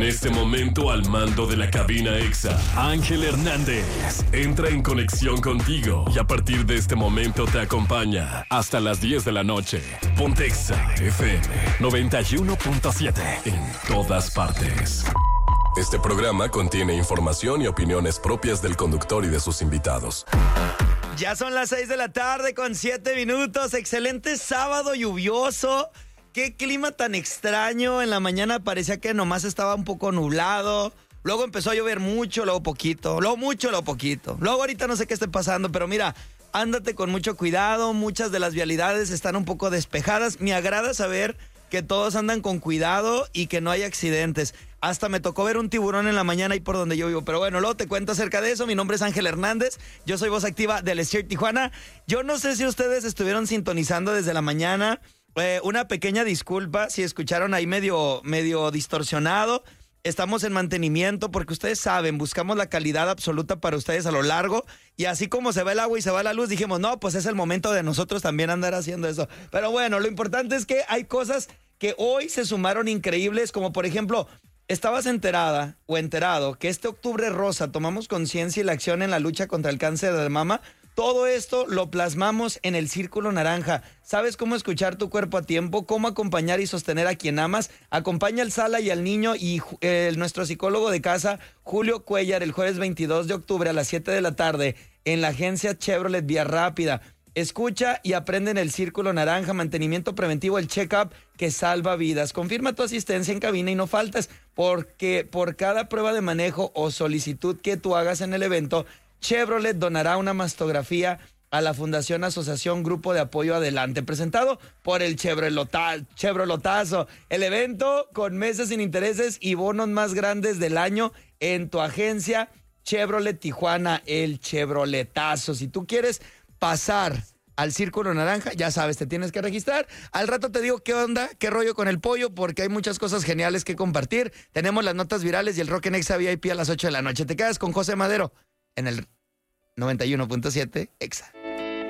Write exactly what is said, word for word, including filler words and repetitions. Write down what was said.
En este momento al mando de la cabina EXA, Ángel Hernández entra en conexión contigo y a partir de este momento te acompaña hasta las diez de la noche. Ponte EXA F M noventa y uno punto siete en todas partes. Este programa contiene información y opiniones propias del conductor y de sus invitados. Ya son las seis de la tarde con siete minutos. Excelente sábado lluvioso. Qué clima tan extraño. En la mañana parecía que nomás estaba un poco nublado. Luego empezó a llover mucho, luego poquito. Luego mucho, luego poquito. Luego ahorita no sé qué esté pasando, pero mira, ándate con mucho cuidado. Muchas de las vialidades están un poco despejadas. Me agrada saber que todos andan con cuidado y que no hay accidentes. Hasta me tocó ver un tiburón en la mañana ahí por donde yo vivo. Pero bueno, luego te cuento acerca de eso. Mi nombre es Ángel Hernández. Yo soy voz activa del S T I R Tijuana. Yo no sé si ustedes estuvieron sintonizando desde la mañana. Eh, una pequeña disculpa si escucharon ahí medio, medio distorsionado. Estamos en mantenimiento porque ustedes saben, buscamos la calidad absoluta para ustedes a lo largo. Y así como se va el agua y se va la luz, dijimos, no, pues es el momento de nosotros también andar haciendo eso. Pero bueno, lo importante es que hay cosas que hoy se sumaron increíbles, como por ejemplo, ¿estabas enterada o enterado que este octubre rosa tomamos conciencia y la acción en la lucha contra el cáncer de mama? Todo esto lo plasmamos en el Círculo Naranja. ¿Sabes cómo escuchar tu cuerpo a tiempo? ¿Cómo acompañar y sostener a quien amas? Acompaña al Sala y al niño y eh, nuestro psicólogo de casa, Julio Cuellar, el jueves veintidós de octubre a las siete de la tarde en la agencia Chevrolet Vía Rápida. Escucha y aprende en el Círculo Naranja, mantenimiento preventivo, el check-up que salva vidas. Confirma tu asistencia en cabina y no faltes, porque por cada prueba de manejo o solicitud que tú hagas en el evento, Chevrolet donará una mastografía a la Fundación Asociación Grupo de Apoyo Adelante, presentado por el Chevrolota- Chevrolotazo. El evento con meses sin intereses y bonos más grandes del año en tu agencia Chevrolet Tijuana, el Chevroletazo. Si tú quieres pasar al Círculo Naranja, ya sabes, te tienes que registrar. Al rato te digo qué onda, qué rollo con el pollo, porque hay muchas cosas geniales que compartir. Tenemos las notas virales y el Rock en Exa V I P a las ocho de la noche. Te quedas con José Madero en el noventa y uno punto siete Exa.